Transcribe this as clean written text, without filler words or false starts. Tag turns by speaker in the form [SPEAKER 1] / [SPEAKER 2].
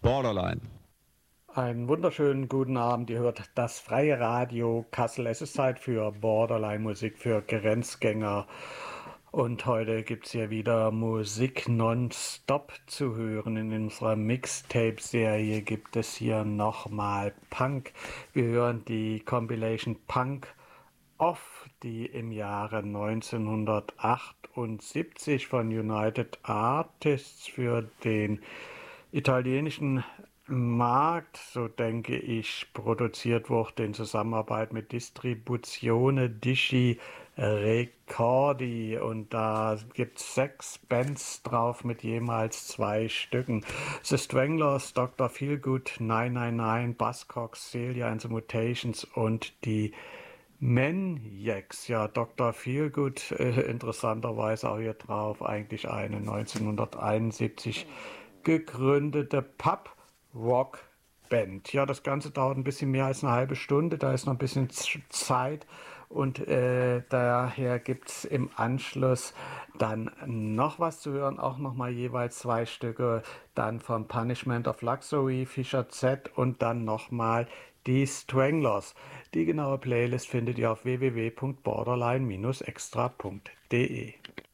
[SPEAKER 1] Borderline.
[SPEAKER 2] Einen wunderschönen guten Abend. Ihr hört das freie Radio Kassel. Es ist Zeit für Borderline-Musik für Grenzgänger. Und heute gibt es hier wieder Musik nonstop zu hören. In unserer Mixtape-Serie gibt es hier nochmal Punk. Wir hören die Compilation Punk Off, die im Jahre 1978 von United Artists für den italienischen Markt, so denke ich, produziert wurde in Zusammenarbeit mit Distribuzione Disci Recordi, und da gibt es 6 Bands drauf mit jemals 2 Stücken. The Stranglers, Dr. Feelgood, 999, Buzzcocks, Celia and the Mutations und die Maniacs. Ja, Dr. Feelgood, interessanterweise auch hier drauf, eigentlich eine 1971 gegründete Pub-Rock-Band. Ja, das Ganze dauert ein bisschen mehr als eine halbe Stunde, da ist noch ein bisschen Zeit, und daher gibt es im Anschluss dann noch was zu hören, auch nochmal jeweils 2 Stücke, dann von Punishment of Luxury, Fischer Z und dann nochmal die Stranglers. Die genaue Playlist findet ihr auf www.borderline-extra.de.